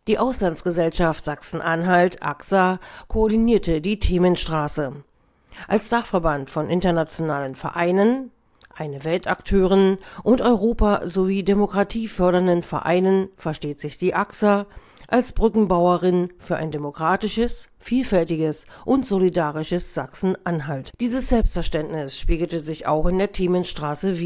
Die Auslandsgesellschaft Sachsen-Anhalt (AXA) koordinierte die Themenstraße. Als Dachverband von internationalen Vereinen, Eine Welt-Akteuren und Europa sowie demokratiefördernden Vereinen versteht sich die AXA als Brückenbauerin für ein demokratisches, vielfältiges und solidarisches Sachsen-Anhalt. Dieses Selbstverständnis spiegelte sich auch in der Themenstraße